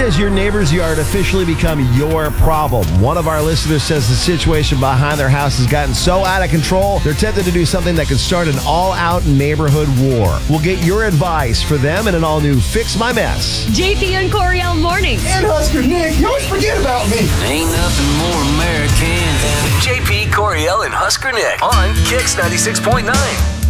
has your neighbor's yard officially become your problem? One of our listeners says the situation behind their house has gotten so out of control, they're tempted to do something that could start an all-out neighborhood war. We'll get your advice for them in an all-new Fix My Mess. JP and Coriel mornings. And Husker Nick, you always forget about me. Ain't nothing more American than JP, Coriel, and Husker Nick on Kix 96.9.